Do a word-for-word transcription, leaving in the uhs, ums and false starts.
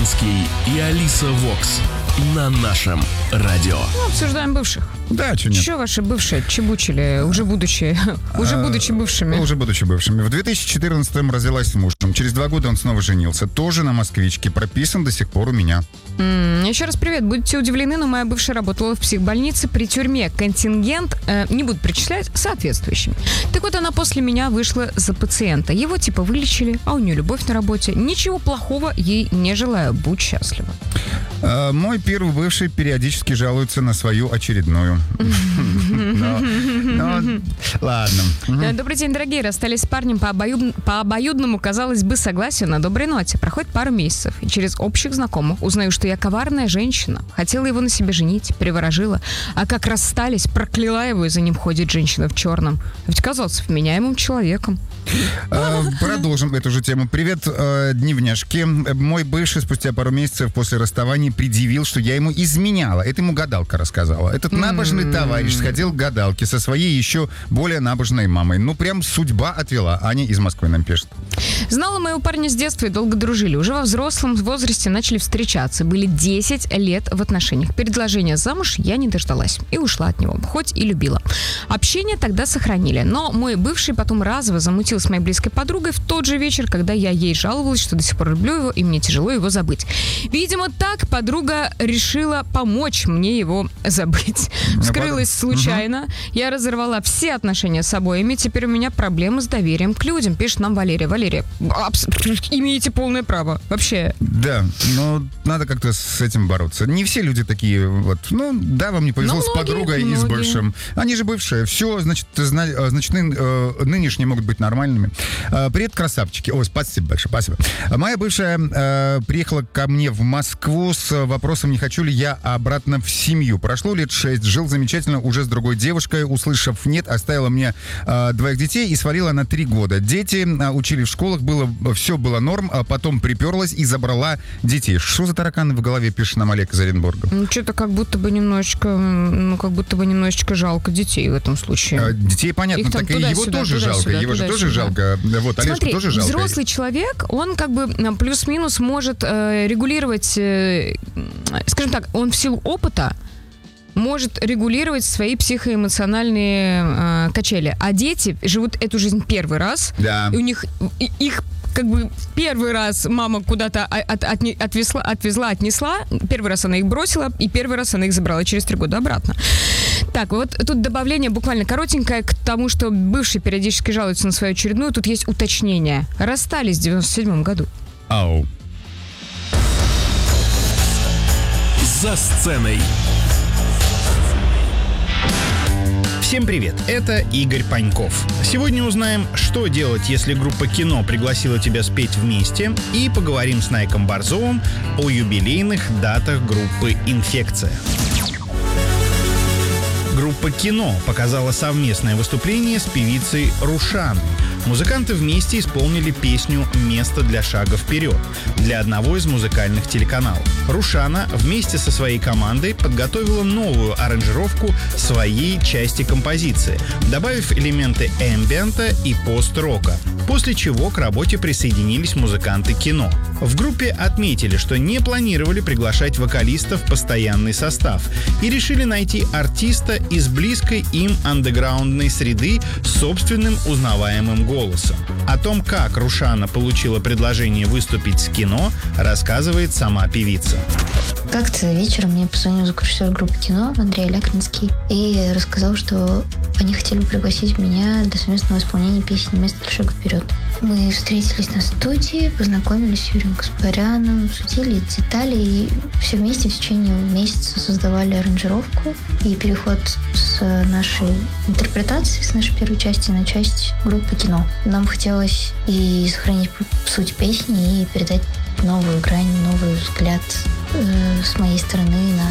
Лакринский и Алиса Вокс на нашем радио. Ну, обсуждаем бывших. Да, что нет. Что ваши бывшие чебучили, уже будучи, уже будучи бывшими? Уже будучи бывшими. В две тысячи четырнадцатом развелась с мужем. Через два года он снова женился. Тоже на москвичке. Прописан до сих пор у меня. Mm, еще раз привет. Будете удивлены, но моя бывшая работала в психбольнице при тюрьме. Контингент, э, не буду перечислять, соответствующим. Так вот, она после меня вышла за пациента. Его типа вылечили, а у нее любовь на работе. Ничего плохого ей не желаю. Будь счастлива. А, мой первый бывший периодически жалуется на свою очередную. Ладно. Добрый день, дорогие. Расстались с парнем по обоюдному, казалось бы, согласию на доброй ноте. Проходит пару месяцев, и через общих знакомых узнаю, что я коварная женщина. Хотела его на себе женить, приворожила. А как расстались, прокляла его, и за ним ходит женщина в черном. Ведь казался вменяемым человеком. Продолжим эту же тему. Привет, дневняшки. Мой бывший спустя пару месяцев после расставания предъявил, что я ему изменяла. Это ему гадалка рассказала. Этот набожный товарищ сходил к гадалке со своей еще более набожной мамой. Ну, прям судьба отвела. Аня из Москвы нам пишет. Знала моего парня с детства и долго дружили. Уже во взрослом возрасте начали встречаться. Были десять лет в отношениях. Предложения замуж я не дождалась. И ушла от него. Хоть и любила. Общение тогда сохранили. Но мой бывший потом разово замутил с моей близкой подругой в тот же вечер, когда я ей жаловалась, что до сих пор люблю его, и мне тяжело его забыть. Видимо, так подруга решила помочь мне его забыть. Вскрылась случайно. Угу. Я разорвала все отношения с обоими. Теперь у меня проблемы с доверием к людям. Пишет нам Валерия. Валерия, абс- имеете полное право. Вообще. Да, но надо как-то с этим бороться. Не все люди такие вот. Ну, да, вам не повезло но с многие, подругой многие. И с бывшим. Они же бывшие. Все, значит, значит ны, нынешние могут быть нормальными. Привет, красавчики. Ой, спасибо большое, спасибо. Моя бывшая э, приехала ко мне в Москву с вопросом, не хочу ли я обратно в семью. Прошло лет шесть, жил замечательно уже с другой девушкой. Услышав нет, оставила мне э, двоих детей и свалила на три года. Дети э, учили в школах, было, все было норм, а потом приперлась и забрала детей. Что за тараканы в голове, пишет нам Олег из Оренбурга? Ну, что-то как будто бы немножечко, ну, как будто бы немножечко жалко детей в этом случае. А, детей, понятно, так и его тоже жалко. Его же тоже жалко. Вот, Олежку Смотри, тоже жалко. Взрослый человек, он как бы плюс-минус может э, регулировать, э, скажем так, он в силу опыта может регулировать свои психоэмоциональные э, качели. А дети живут эту жизнь первый раз, да. И у них и, их как бы первый раз мама куда-то от, от, отвезла, отвезла, отнесла, первый раз она их бросила, и первый раз она их забрала через три года обратно. Так, вот тут добавление буквально коротенькое к тому, что бывший периодически жалуется на свою очередную. Тут есть уточнение. Расстались в девяносто седьмом году. Ау. За сценой. Всем привет, это Игорь Паньков. Сегодня узнаем, что делать, если группа «Кино» пригласила тебя спеть вместе, и поговорим с Найком Борзовым о юбилейных датах группы «Инфекция». Группа «Кино» показала совместное выступление с певицей Рушаной. Музыканты вместе исполнили песню «Место для шага вперед» для одного из музыкальных телеканалов. Рушана вместе со своей командой подготовила новую аранжировку своей части композиции, добавив элементы эмбиента и пост-рока, после чего к работе присоединились музыканты «Кино». В группе отметили, что не планировали приглашать вокалиста в постоянный состав и решили найти артиста из близкой им андеграундной среды с собственным узнаваемым голосом. О том, как Рушана получила предложение выступить с «Кино», рассказывает сама певица. Как-то вечером мне позвонил звукорежиссер группы «Кино» Андрей Лакринский и рассказал, что они хотели пригласить меня для совместного исполнения песни «Место для шага вперед». Мы встретились на студии, познакомились с Юрием Гаспаряном, обсудили детали и все вместе в течение месяца создавали аранжировку и переход с нашей интерпретации, с нашей первой части на часть группы «Кино». Нам хотелось и сохранить суть песни, и передать новую грань, новый взгляд э, с моей стороны на